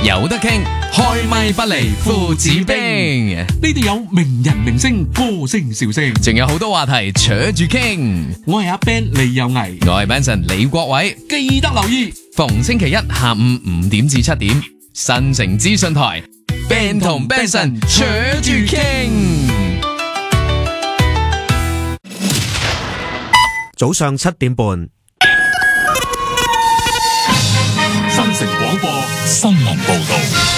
有得傾，開咪不離父子兵。 呢度有名人明星、歌星笑聲， 仲有好多話題扯住傾。 我係阿 Ben 李有毅， 我係 Benson 李國偉， 記得留意逢星期一下午5點至7點，新城資訊台 Ben 同 Benson 扯住傾。 早上7點半， 新城廣播新聞報道。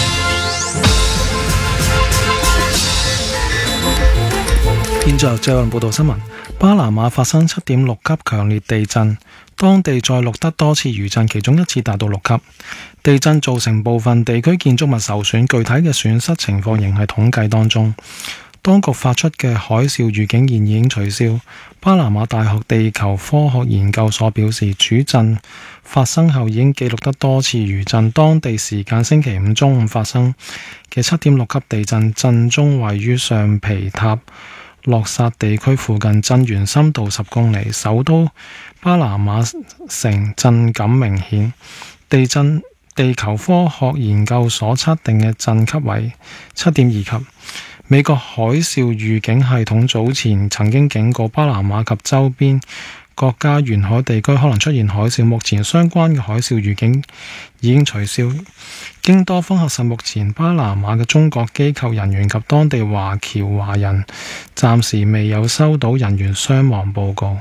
現在最後報道新聞：巴拿馬發生7.6級強烈地震，當地再錄得多次餘震，其中一次達到6級。地震造成部分地區建築物受損，具體嘅損失情況仍係統計當中。當局發出嘅海嘯預警現已經取消。巴拿馬大學地球科學研究所表示，主震發生後已經記錄得多次餘震。當地時間星期五中午發生嘅7.6級地震，震中位於上皮塔洛薩地區附近，震源深度10公里。首都巴拿馬城震感明顯。地球科學研究所測定嘅震級為7.2級。美國海嘯預警系統早前曾經警告巴拿馬及周邊國家沿海地區可能出現海嘯，目前相關嘅海嘯預警已經取消。經多方核實，目前巴拿馬嘅中國機構人員及當地華僑華人暫時未有收到人員傷亡報告。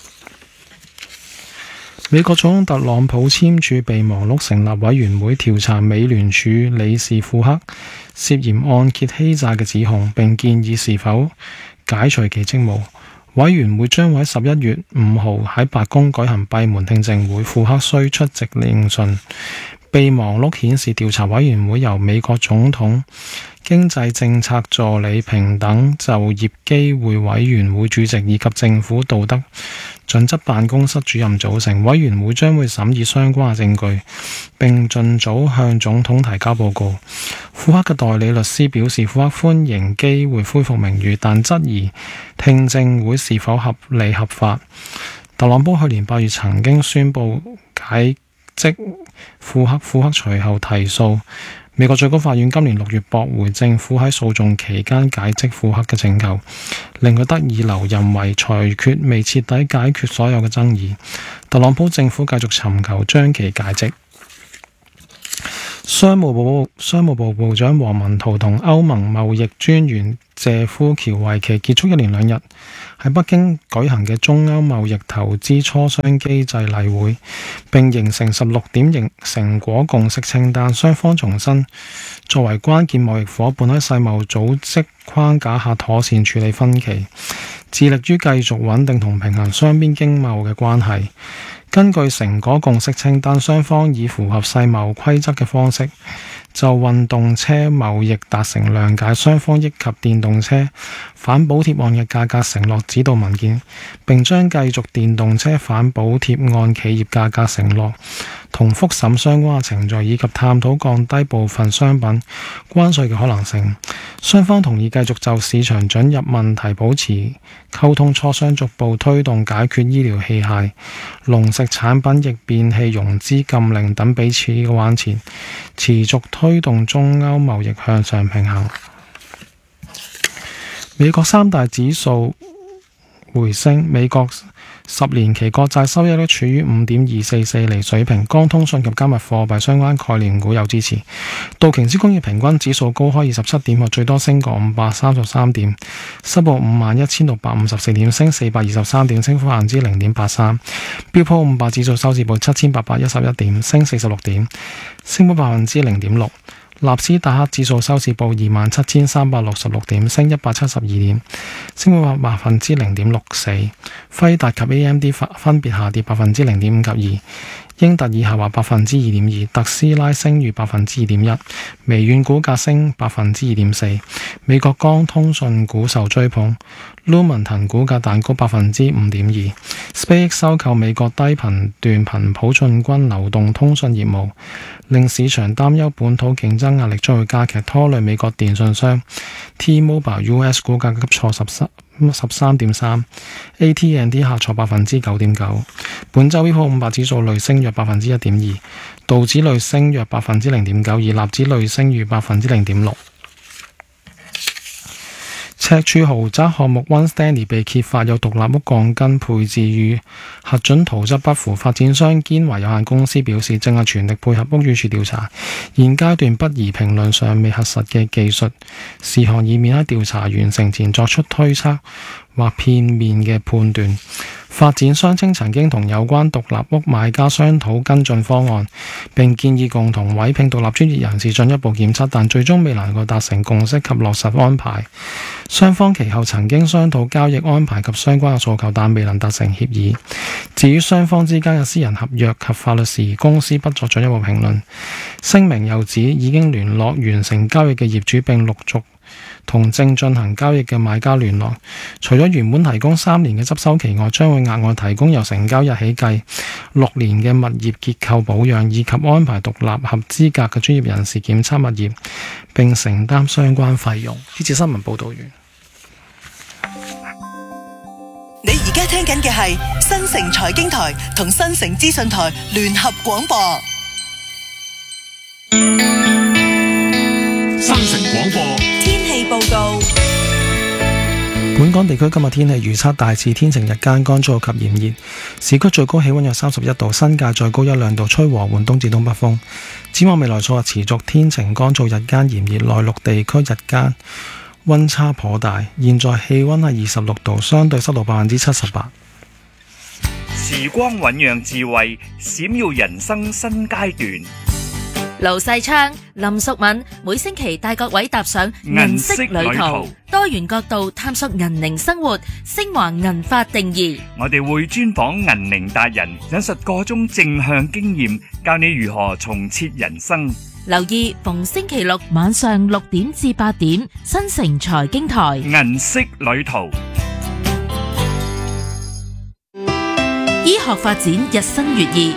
美國總統特朗普簽署備忘錄，成立委員會調查美聯儲理事庫克涉嫌按揭欺詐嘅指控，並建議是否解除其職務。委員會將會喺11月5號喺白宮舉行閉門聽證會，庫克須出席聆訊。備忘錄顯示，調查委員會由美國總統經濟政策助理、平等就業機會委員會主席以及政府道德準則辦公室主任組成。委員會將會審議相關嘅證據，並盡早向總統提交報告。庫克嘅代理律師表示，庫克歡迎機會恢復名譽，但質疑聽證會是否合理合法。特朗普去年8月曾經宣布解職庫克隨後提訴。美國最高法院今年6月駁回政府喺訴訟期間解職庫克嘅請求，令佢得以留任，為裁決未徹底解決所有嘅爭議。特朗普政府繼續尋求將其解職。商務部部長王文濤同歐盟貿易專員謝夫喬為期結束1連2日喺北京舉行嘅中歐貿易投資磋商機制例會，並形成16點成果共識清單。雙方重申，作為關鍵貿易夥伴喺世貿組織框架下妥善處理分歧，致力於繼續穩定同平衡雙邊經貿嘅關係。根據成果共識清單，雙方以符合世貿規則嘅方式就運動車貿易達成諒解，雙方憶及電動車反補貼案嘅價格承諾指導文件，並將繼續電動車反補貼案企業價格承諾同復審相關嘅程序，以及探討降低部分商品關稅嘅可能性。雙方同意繼續就市場准入問題保持溝通磋商，逐步推動解決醫療器械、農食產品逆變器融資禁令等彼此嘅關切，持續推動中歐貿易向上平衡。美國三大指數回升，美國10年期國債收益率處於 5.244 厘水平，光通訊及加密貨幣相關概念股有支持。道瓊斯工業平均指數高開27點，最多升過533點，收報51,654點，升423點，升幅 0.83%。標普500指數收市報7,811點，升46點，升幅 0.6%。納斯達克指數收市報27,366點，升172點，升幅 0.64%。輝達及 AMD 分別下跌 0.5% 及 2%， 英特爾下滑 2.2%， 特斯拉升逾 2.1%， 微軟股價升 2.4%。美國光通訊股受追捧，Lumentum 股價彈高 5.2%。SpaceX 收購美國低頻段頻譜進軍流動通訊業務，令市場擔憂本土競爭壓力將會加劇，拖累美國電信商 T-Mobile US 股價急挫 13.3%。AT&T 下挫 9.9%。本周標普500指數累升約 1.2%， 道指累升約 0.9%， 而納指累升逾 0.6%。赤柱豪宅項目 One Stanley 被揭發有獨立屋鋼筋配置與核准圖則不符，發展商堅華有限公司表示正係全力配合屋宇署調查，現階段不宜評論尚未核實嘅技術事項，以免喺調查完成前作出推測或片面嘅判斷。發展商稱曾經同有關獨立屋買家商討跟進方案，並建議共同委聘獨立專業人士進一步檢測，但最終未能夠達成共識及落實安排。雙方其後曾經商討交易安排及相關嘅訴求，但未能達成協議。至於雙方之間嘅私人合約及法律事宜，公司不作進一步評論。聲明又指已經聯絡完成交易嘅業主，並陸續同正進行交易嘅買家聯絡。除咗原本提供3年嘅執收期外，將會額外提供由成交日起計6年嘅物業結構保養，以及安排獨立合資格嘅專業人士檢測物業，並承擔相關費用。呢次新聞報導完。 你而家聽緊嘅係新城財經台同新城資訊台聯合廣播。 新城廣播天氣報告。 本港地區今日天氣預測大致天晴，日間乾燥及炎熱，市區最高氣溫約31度，新界再高1-2度，吹和緩東至東北風。展望未來數日持續天晴乾燥，日間炎熱，內陸地區日間溫差頗大。現在氣溫係26度，相對濕度78%。 時光醞釀智慧，閃耀人生新階段。 盧世昌、林淑敏每星期帶各位踏上銀色旅途，多元角度探索銀齡生活，升華銀髮定義。 我哋會專訪銀齡達人，引述各種正向經驗，教你如何重設人生。 留意逢星期六晚上6點至8點，新城財經台銀色旅途。 醫學發展日新月異，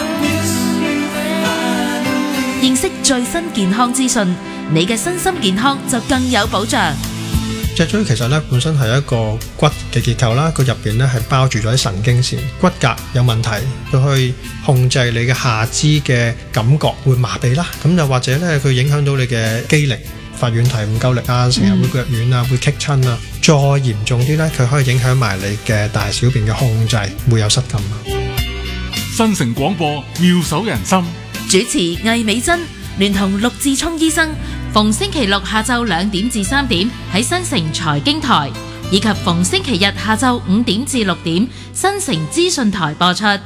認識最新健康資訊，你嘅身心健康就更有保障。 脊椎其實咧本身係一個骨嘅結構啦，佢入邊咧係包住咗啲神經線，骨骼有問題，佢去控制你嘅下肢嘅感覺會麻痹啦，咁又或者咧佢影響到你嘅肌力，發軟蹄唔夠力啊，成日會腳軟啊，會棘親啊，再嚴重啲咧，佢可以影響埋你嘅大小便嘅控制，會有失禁啊。 新城廣播妙手仁心， 主持魏美珍聯同陸志聰醫生，逢星期六下晝2點至3點喺新城財經台，以及逢星期日下晝5點至6點新城資訊台播出。